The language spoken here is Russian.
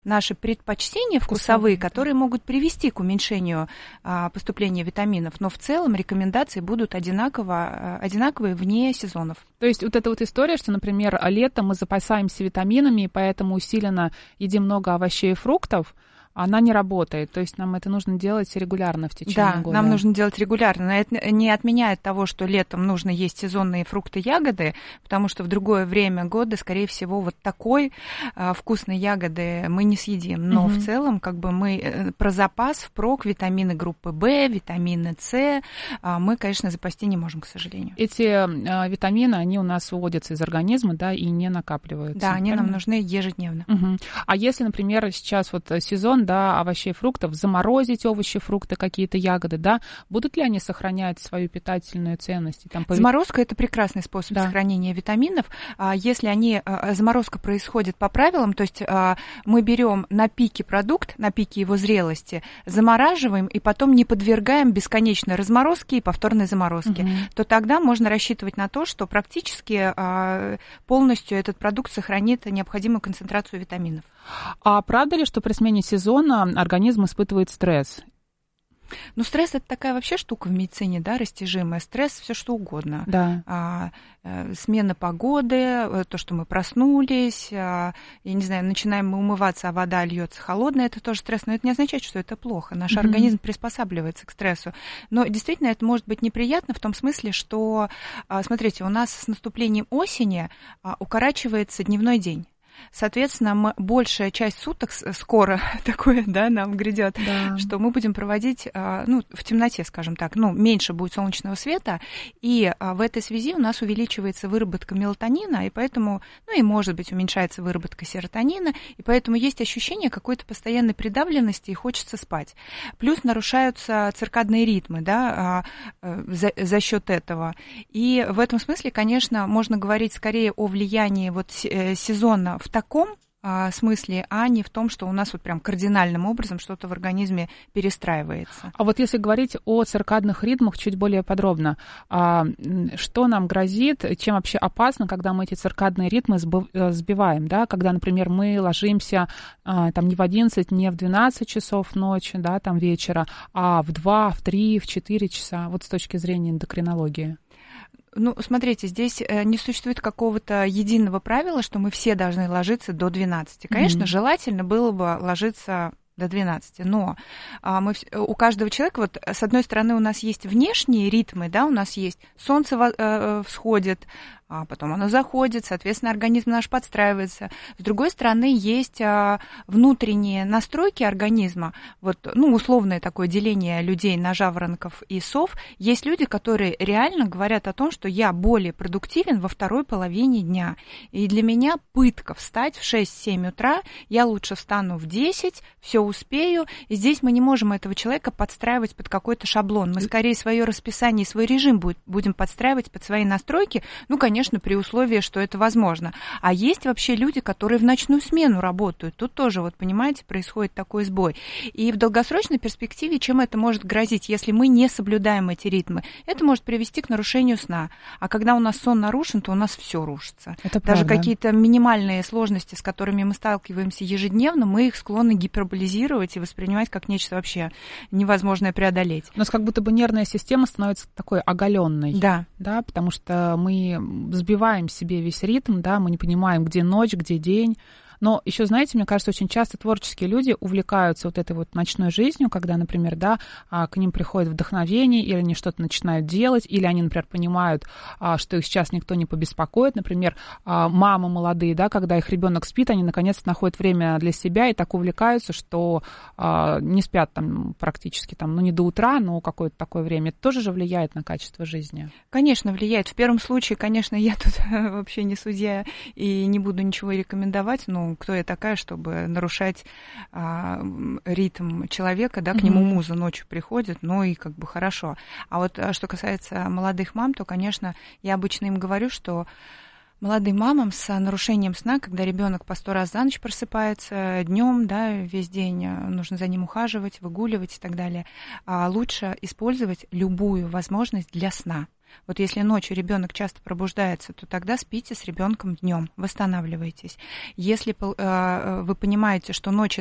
наши предпочтения вкусовые, которые могут привести к уменьшению поступления витаминов, но в целом рекомендации будут одинаковые вне сезонов. То есть вот эта вот история, что, например, летом мы запасаемся витаминами, и поэтому усиленно едим много овощей и фруктов, она не работает. То есть нам это нужно делать регулярно в течение года. Да, нам нужно делать регулярно. Но это не отменяет того, что летом нужно есть сезонные фрукты, ягоды, потому что в другое время года, скорее всего, вот такой вкусной ягоды мы не съедим. Но в целом, как бы мы про запас впрок витамины группы В, витамины С мы, конечно, запасти не можем, к сожалению. Эти витамины, они у нас выводятся из организма, да, и не накапливаются. Да, они нам нужны ежедневно. А если, например, сейчас вот сезон, да, овощей и фруктов, заморозить овощи, фрукты, какие-то ягоды, да, будут ли они сохранять свою питательную ценность? Заморозка – это прекрасный способ сохранения витаминов. Если заморозка происходит по правилам, то есть мы берем на пике продукт, на пике его зрелости, замораживаем и потом не подвергаем бесконечной разморозке и повторной заморозке, то тогда можно рассчитывать на то, что практически полностью этот продукт сохранит необходимую концентрацию витаминов. А правда ли, что при смене сезона организм испытывает стресс? Ну, стресс – это такая вообще штука в медицине, да, растяжимая. Стресс – все что угодно. Да. Смена погоды, то, что мы проснулись, я не знаю, начинаем мы умываться, а вода льется холодная, это тоже стресс, но это не означает, что это плохо. Наш организм приспосабливается к стрессу. Но действительно это может быть неприятно в том смысле, что, смотрите, у нас с наступлением осени укорачивается дневной день. Соответственно, большая часть суток скоро такое, да, нам грядет, что мы будем проводить, в темноте, скажем так, меньше будет солнечного света, и в этой связи у нас увеличивается выработка мелатонина, и поэтому, и, может быть, уменьшается выработка серотонина, и поэтому есть ощущение какой-то постоянной придавленности, и хочется спать. Плюс нарушаются циркадные ритмы, да, за счет этого. И в этом смысле, конечно, можно говорить скорее о влиянии вот сезона в таком смысле, а не в том, что у нас вот прям кардинальным образом что-то в организме перестраивается. А вот если говорить о циркадных ритмах чуть более подробно, что нам грозит, чем вообще опасно, когда мы эти циркадные ритмы сбиваем, да, когда, например, мы ложимся там не в 11, не в 12 часов ночи, да, там вечера, а в 2, в 3, в 4 часа, вот с точки зрения эндокринологии? Ну, смотрите, здесь не существует какого-то единого правила, что мы все должны ложиться до 12. Конечно, желательно было бы ложиться до 12, но у каждого человека, вот с одной стороны у нас есть внешние ритмы, да, у нас есть солнце всходит, а потом оно заходит, соответственно, организм наш подстраивается. С другой стороны, есть внутренние настройки организма, вот, условное такое деление людей на жаворонков и сов. Есть люди, которые реально говорят о том, что я более продуктивен во второй половине дня. И для меня пытка встать в 6-7 утра, я лучше встану в 10, все успею. И здесь мы не можем этого человека подстраивать под какой-то шаблон. Мы скорее свое расписание, свой режим будем подстраивать под свои настройки, конечно, при условии, что это возможно. А есть вообще люди, которые в ночную смену работают. Тут тоже, вот понимаете, происходит такой сбой. И в долгосрочной перспективе чем это может грозить, если мы не соблюдаем эти ритмы? Это может привести к нарушению сна. А когда у нас сон нарушен, то у нас все рушится. Это даже правда. Какие-то минимальные сложности, с которыми мы сталкиваемся ежедневно, мы их склонны гиперболизировать и воспринимать как нечто вообще невозможное преодолеть. У нас как будто бы нервная система становится такой оголенной. Да. Да, потому что мы сбиваем себе весь ритм, да, мы не понимаем, где ночь, где день. Но еще, знаете, мне кажется, очень часто творческие люди увлекаются вот этой вот ночной жизнью, когда, например, да, к ним приходит вдохновение, или они что-то начинают делать, или они, например, понимают, что их сейчас никто не побеспокоит. Например, мамы молодые, да, когда их ребенок спит, они наконец-то находят время для себя и так увлекаются, что не спят там практически там, не до утра, но какое-то такое время. Это тоже же влияет на качество жизни. Конечно, влияет. В первом случае, конечно, я тут вообще не судья и не буду ничего рекомендовать, но кто я такая, чтобы нарушать ритм человека, да, к нему муза ночью приходит, и как бы хорошо. А вот что касается молодых мам, то, конечно, я обычно им говорю, что Молодым мамам с нарушением сна, когда ребенок по 100 раз за ночь просыпается, днем, да, весь день нужно за ним ухаживать, выгуливать и так далее, лучше использовать любую возможность для сна. Вот если ночью ребенок часто пробуждается, то тогда спите с ребенком днем, восстанавливайтесь. Если вы понимаете, что ночь